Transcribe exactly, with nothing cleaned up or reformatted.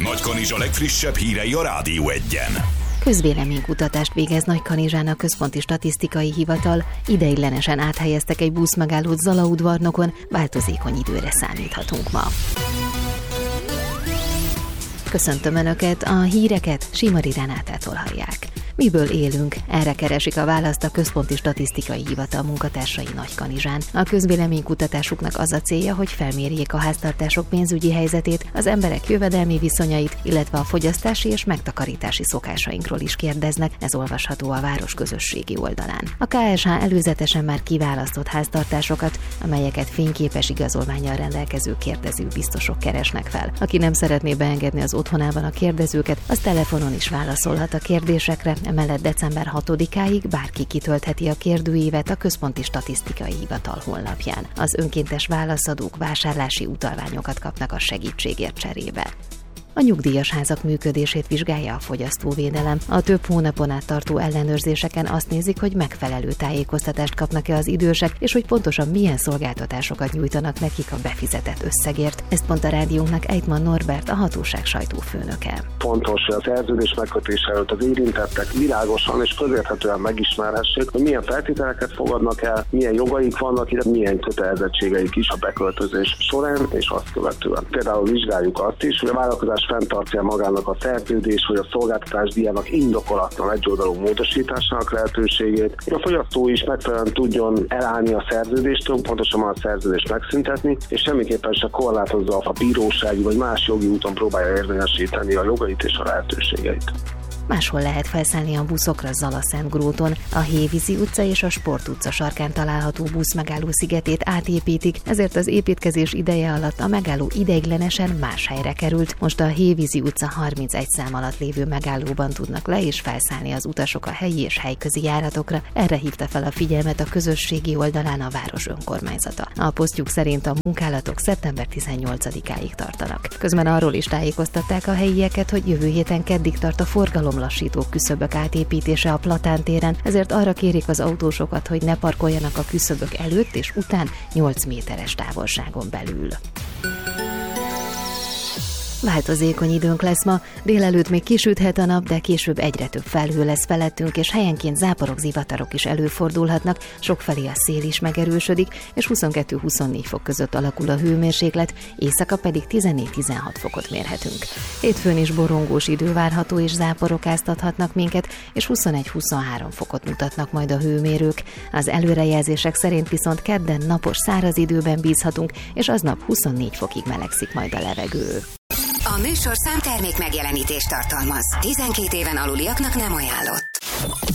Nagykanizsa legfrissebb hírei a Rádió Egyen. Közvéleménykutatást végez Nagykanizsán a Központi Statisztikai Hivatal. Ideiglenesen áthelyeztek egy buszmegállót Zalaudvarnokon, változékony időre számíthatunk ma. Köszöntöm Önöket, a híreket Simari Renátától hallják. Miből élünk? Erre keresik a választ a Központi Statisztikai Hivatal munkatársai Nagykanizsán. A közvéleménykutatásuknak az a célja, hogy felmérjék a háztartások pénzügyi helyzetét, az emberek jövedelmi viszonyait, illetve a fogyasztási és megtakarítási szokásainkról is kérdeznek, ez olvasható a város közösségi oldalán. A ká es há előzetesen már kiválasztott háztartásokat, amelyeket fényképes igazolvánnyal rendelkező kérdező biztosok keresnek fel. Aki nem szeretné beengedni az otthonában a kérdezőket, az telefonon is válaszolhat a kérdésekre. Emellett december hatodikáig bárki kitöltheti a kérdőívet a Központi Statisztikai Hivatal honlapján. Az önkéntes válaszadók vásárlási utalványokat kapnak a segítségért cserébe. A nyugdíjas házak működését vizsgálja a fogyasztóvédelem. A több hónapon át tartó ellenőrzéseken azt nézik, hogy megfelelő tájékoztatást kapnak-e az idősek, és hogy pontosan milyen szolgáltatásokat nyújtanak nekik a befizetett összegért. Ezt mondta rádiónknak Ejtman Norbert, a hatóság sajtófőnöke. Fontos, hogy a szerződés megkötés előtt az érintettek világosan és közérthetően megismerhessék, hogy milyen feltételeket fogadnak el, milyen jogaik vannak, illetve milyen kötelezettségeik is a beköltözés során és azt követően. Például vizsgáljuk azt is, hogy a vállalkozás fenntartja magának a szerződés, vagy a szolgáltatás díjának indokolatlan egyoldalú módosításának lehetőségét, hogy a fogyasztó is megfelelően tudjon elállni a szerződéstől, pontosan a szerződést megszüntetni, és semmiképpen se korlátozza a bírósági vagy más jogi úton próbálja érvényesíteni a jogait és a lehetőségeit. Máshol lehet felszállni a buszokra Zala-Szentgróton. A Hévízi utca és a Sport utca sarkán található buszmegálló szigetét átépítik, ezért az építkezés ideje alatt a megálló ideiglenesen más helyre került. Most a Hévízi utca harmincegy szám alatt lévő megállóban tudnak le és felszállni az utasok a helyi és helyközi járatokra. Erre hívta fel a figyelmet a közösségi oldalán a város önkormányzata. A posztjuk szerint a munkálatok szeptember tizennyolcadikáig tartanak. Közben arról is tájékoztatták a helyieket, hogy jövő héten keddig tart a forgalom lassító küszöbök átépítése a Platán téren, ezért arra kérik az autósokat, hogy ne parkoljanak a küszöbök előtt és után nyolc méteres távolságon belül. Változékony időnk lesz ma, délelőtt még kisüthet a nap, de később egyre több felhő lesz felettünk, és helyenként záporok, zivatarok is előfordulhatnak, sokfelé a szél is megerősödik, és huszonkettő-huszonnégy fok között alakul a hőmérséklet, éjszaka pedig tizennégy-tizenhat fokot mérhetünk. Hétfőn is borongós idő várható, és záporok áztathatnak minket, és huszonegy-huszonhárom fokot mutatnak majd a hőmérők. Az előrejelzések szerint viszont kedden napos száraz időben bízhatunk, és aznap huszonnégy fokig melegszik majd a levegő. A műsorszám termék megjelenítést tartalmaz. tizenkét éven aluliaknak nem ajánlott.